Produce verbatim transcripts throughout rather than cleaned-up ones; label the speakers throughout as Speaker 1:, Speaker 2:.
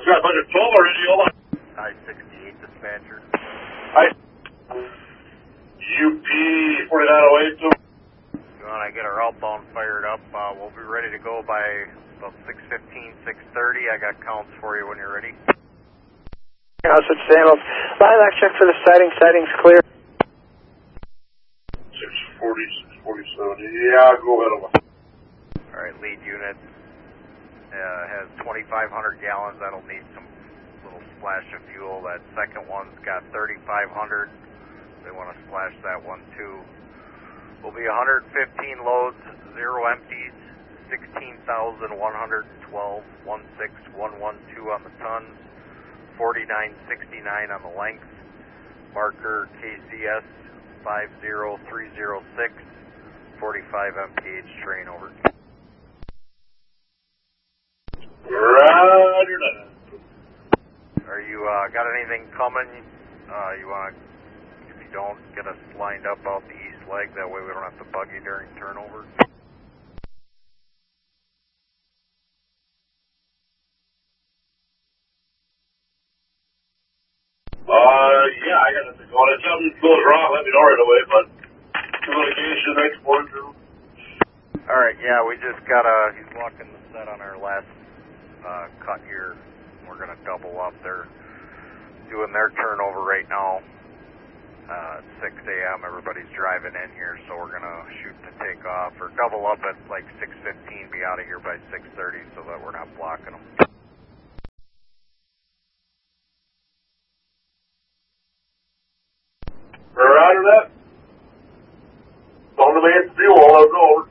Speaker 1: got a bunch of twelve already, hold on.
Speaker 2: I sixty-eight dispatcher.
Speaker 1: I U P forty-nine oh eight, too.
Speaker 2: You want to get our outbound fired up? Uh, we'll be ready to go by about six fifteen, six thirty. I got counts for you when you're ready.
Speaker 3: House at Samuels. Lilac, check for the sighting. Sighting's clear.
Speaker 1: six forty, six forty-seven. Yeah, go ahead on.
Speaker 2: All right, lead unit uh, has twenty-five hundred gallons. That'll need some little splash of fuel. That second one's got thirty-five hundred. They want to splash that one too. Will be one hundred fifteen loads, zero empties, sixteen thousand one hundred twelve, sixteen thousand one hundred twelve on the tons, forty-nine sixty-nine on the length. Marker K C S five zero three zero six, forty-five M P H train over.
Speaker 1: Roger that.
Speaker 2: Are you uh, got anything coming? Uh, you want to, if you don't, get us lined up out the east leg. That way we don't have to bug you during turnover.
Speaker 1: Uh, yeah, I got nothing going. If something goes wrong, let me know right away, but communication next one, too.
Speaker 2: All right, yeah, we just got a, he's walking the set on our last uh, cut here. We're going to double up. They're doing their turnover right now. Uh, six A M Everybody's driving in here, so we're going to shoot to take off, or double up at like six fifteen, be out of here by six thirty so that we're not blocking them.
Speaker 1: Roger that. On the man fuel, all over over.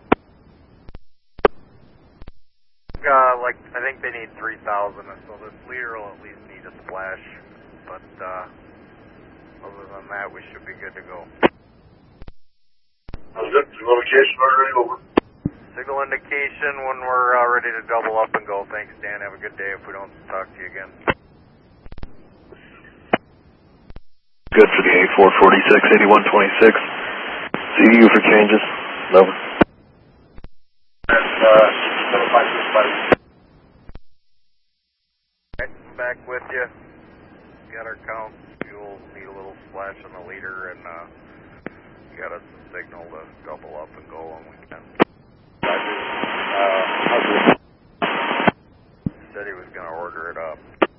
Speaker 2: Uh, like, I think they need three thousand, so this leader will at least need a splash, but uh, other than that, we should be good to go.
Speaker 1: Sounds good. Communication already over.
Speaker 2: Signal indication when we're uh, ready to double up and go. Thanks, Dan. Have a good day if we don't talk to you again.
Speaker 4: Good for the A four forty-six, eighty-one twenty-six. See you for changes. Over.
Speaker 1: That's, uh, five six five.
Speaker 2: Right, I'm back with you. Got our counts. Fuel, need a little splash on the leader, and uh, got us a signal to double up and go when we can. Uh, said he was going to order it up.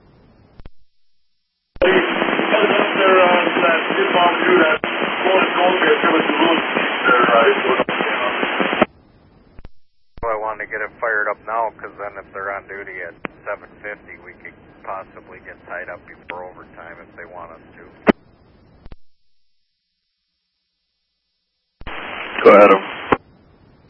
Speaker 2: I wanted to get it fired up now, because then if they're on duty at seven fifty, we could possibly get tied up before overtime if they want us to.
Speaker 4: Go ahead.